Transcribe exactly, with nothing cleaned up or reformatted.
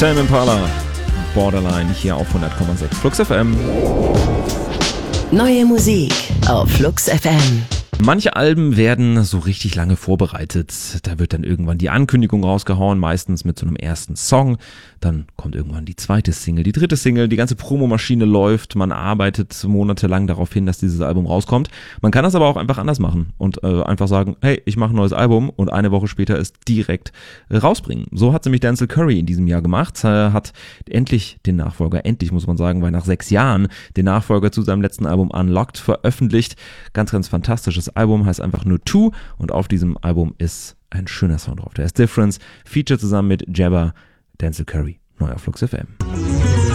Tame Impala, Borderline hier auf hundert Komma sechs Flux F M. Neue Musik auf Flux F M. Manche Alben werden so richtig lange vorbereitet. Da wird dann irgendwann die Ankündigung rausgehauen, meistens mit so einem ersten Song. Dann kommt irgendwann die zweite Single, die dritte Single, die ganze Promomaschine läuft. Man arbeitet monatelang darauf hin, dass dieses Album rauskommt. Man kann das aber auch einfach anders machen und äh, einfach sagen, hey, ich mache ein neues Album und eine Woche später es direkt äh, rausbringen. So hat nämlich Denzel Curry in diesem Jahr gemacht. Er hat endlich den Nachfolger, endlich muss man sagen, weil nach sechs Jahren den Nachfolger zu seinem letzten Album Unlocked veröffentlicht. Ganz, ganz fantastisches Album, heißt einfach nur Two und auf diesem Album ist ein schöner Song drauf. Der ist Difference, Feature zusammen mit Jabba, Denzel Curry, neu auf Flux F M.